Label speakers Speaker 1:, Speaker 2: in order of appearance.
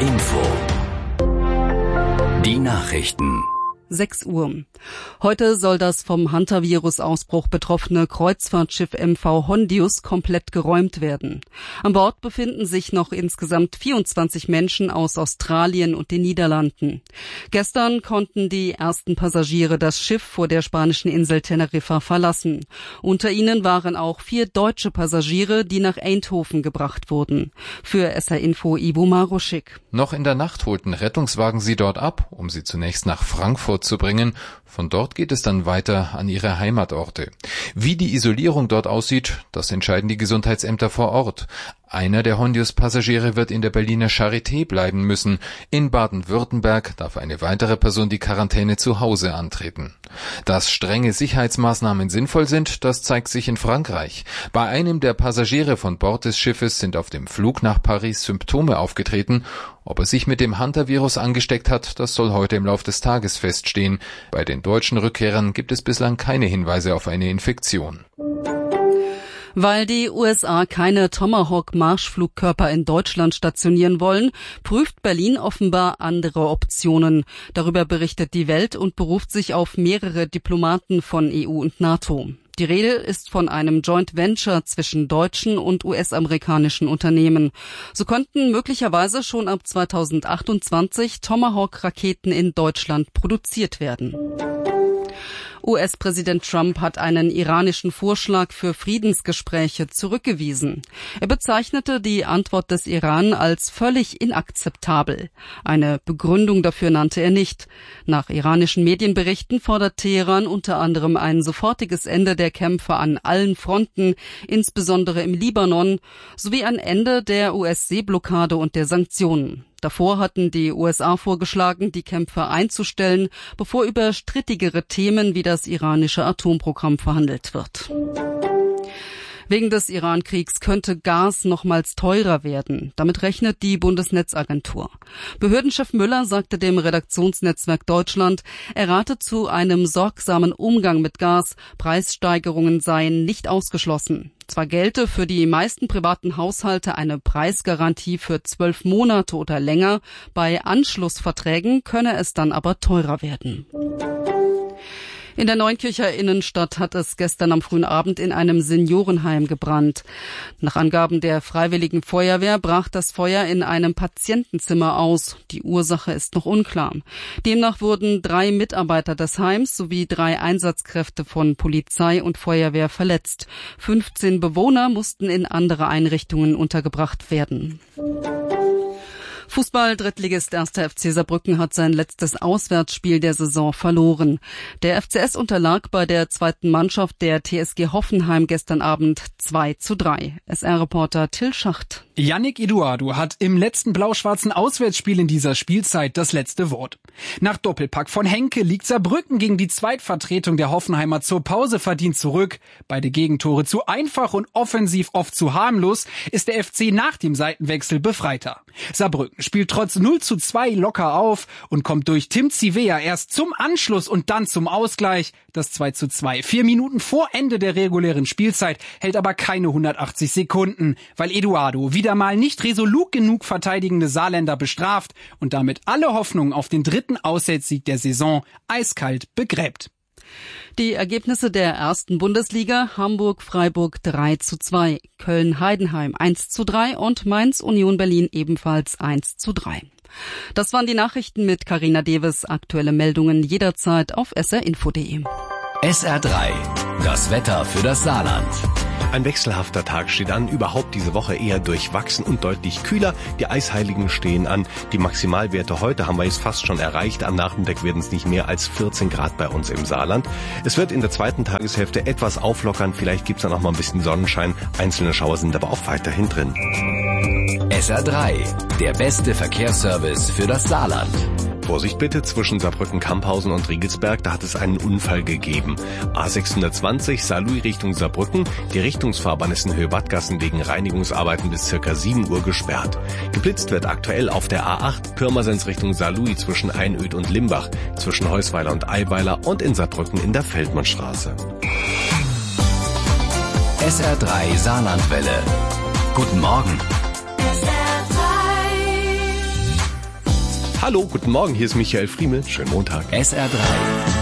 Speaker 1: Info. Die Nachrichten.
Speaker 2: 6 Uhr. Heute soll das vom Hantavirus-Ausbruch betroffene Kreuzfahrtschiff MV Hondius komplett geräumt werden. An Bord befinden sich noch insgesamt 24 Menschen aus Australien und den Niederlanden. Gestern konnten die ersten Passagiere das Schiff vor der spanischen Insel Teneriffa verlassen. Unter ihnen waren auch 4 deutsche Passagiere, die nach Eindhoven gebracht wurden. Für SR Info Ivo Maruschik.
Speaker 3: Noch in der Nacht holten Rettungswagen sie dort ab, um sie zunächst nach Frankfurt zu bringen. Von dort geht es dann weiter an ihre Heimatorte. Wie die Isolierung dort aussieht, das entscheiden die Gesundheitsämter vor Ort. Einer der Hondius-Passagiere wird in der Berliner Charité bleiben müssen. In Baden-Württemberg darf eine weitere Person die Quarantäne zu Hause antreten. Dass strenge Sicherheitsmaßnahmen sinnvoll sind, das zeigt sich in Frankreich. Bei einem der Passagiere von Bord des Schiffes sind auf dem Flug nach Paris Symptome aufgetreten. Ob er sich mit dem Hantavirus angesteckt hat, das soll heute im Laufe des Tages feststehen. Bei den deutschen Rückkehrern gibt es bislang keine Hinweise auf eine Infektion.
Speaker 2: Weil die USA keine Tomahawk-Marschflugkörper in Deutschland stationieren wollen, prüft Berlin offenbar andere Optionen. Darüber berichtet die Welt und beruft sich auf mehrere Diplomaten von EU und NATO. Die Rede ist von einem Joint Venture zwischen deutschen und US-amerikanischen Unternehmen. So könnten möglicherweise schon ab 2028 Tomahawk-Raketen in Deutschland produziert werden. US-Präsident Trump hat einen iranischen Vorschlag für Friedensgespräche zurückgewiesen. Er bezeichnete die Antwort des Iran als völlig inakzeptabel. Eine Begründung dafür nannte er nicht. Nach iranischen Medienberichten fordert Teheran unter anderem ein sofortiges Ende der Kämpfe an allen Fronten, insbesondere im Libanon, sowie ein Ende der US-Seeblockade und der Sanktionen. Davor hatten die USA vorgeschlagen, die Kämpfe einzustellen, bevor über strittigere Themen wie das iranische Atomprogramm verhandelt wird. Wegen des Iran-Kriegs könnte Gas nochmals teurer werden. Damit rechnet die Bundesnetzagentur. Behördenchef Müller sagte dem Redaktionsnetzwerk Deutschland, er rate zu einem sorgsamen Umgang mit Gas. Preissteigerungen seien nicht ausgeschlossen. Zwar gelte für die meisten privaten Haushalte eine Preisgarantie für 12 Monate oder länger, bei Anschlussverträgen könne es dann aber teurer werden. In der Neunkircher Innenstadt hat es gestern am frühen Abend in einem Seniorenheim gebrannt. Nach Angaben der Freiwilligen Feuerwehr brach das Feuer in einem Patientenzimmer aus. Die Ursache ist noch unklar. Demnach wurden 3 Mitarbeiter des Heims sowie 3 Einsatzkräfte von Polizei und Feuerwehr verletzt. 15 Bewohner mussten in andere Einrichtungen untergebracht werden. Fußball-Drittligist 1. FC Saarbrücken hat sein letztes Auswärtsspiel der Saison verloren. Der FCS unterlag bei der zweiten Mannschaft der TSG Hoffenheim gestern Abend 2:3. SR-Reporter Till Schacht.
Speaker 4: Yannick Eduardo hat im letzten blau-schwarzen Auswärtsspiel in dieser Spielzeit das letzte Wort. Nach Doppelpack von Henke liegt Saarbrücken gegen die Zweitvertretung der Hoffenheimer zur Pause verdient zurück. Beide Gegentore zu einfach und offensiv oft zu harmlos, ist der FC nach dem Seitenwechsel befreiter. Saarbrücken spielt trotz 0:2 locker auf und kommt durch Tim Zivea erst zum Anschluss und dann zum Ausgleich. Das 2:2. 4 Minuten vor Ende der regulären Spielzeit hält aber keine 180 Sekunden, weil Eduardo wieder mal nicht resolut genug verteidigende Saarländer bestraft und damit alle Hoffnungen auf den dritten Auswärtssieg der Saison eiskalt begräbt.
Speaker 2: Die Ergebnisse der ersten Bundesliga: Hamburg-Freiburg 3:2, Köln-Heidenheim 1:3 und Mainz-Union Berlin ebenfalls 1:3. Das waren die Nachrichten mit Carina Deves. Aktuelle Meldungen jederzeit auf srinfo.de.
Speaker 1: SR3, das Wetter für das Saarland.
Speaker 5: Ein wechselhafter Tag steht an, überhaupt diese Woche eher durchwachsen und deutlich kühler. Die Eisheiligen stehen an. Die Maximalwerte heute haben wir jetzt fast schon erreicht. Am Nachmittag werden es nicht mehr als 14 Grad bei uns im Saarland. Es wird in der zweiten Tageshälfte etwas auflockern. Vielleicht gibt es dann auch mal ein bisschen Sonnenschein. Einzelne Schauer sind aber auch weiterhin drin.
Speaker 1: SR3, der beste Verkehrsservice für das Saarland.
Speaker 5: Vorsicht bitte, zwischen Saarbrücken-Kamphausen und Riegelsberg, da hat es einen Unfall gegeben. A620 Saarlouis Richtung Saarbrücken. Die Richtungsfahrbahn ist in Höhe Badgassen wegen Reinigungsarbeiten bis ca. 7 Uhr gesperrt. Geblitzt wird aktuell auf der A8 Pirmasens Richtung Saarlouis zwischen Einöd und Limbach, zwischen Heusweiler und Eiweiler und in Saarbrücken in der Feldmannstraße.
Speaker 1: SR3 Saarlandwelle. Guten Morgen.
Speaker 5: Hallo, guten Morgen, hier ist Michael Friemel. Schönen Montag.
Speaker 1: SR3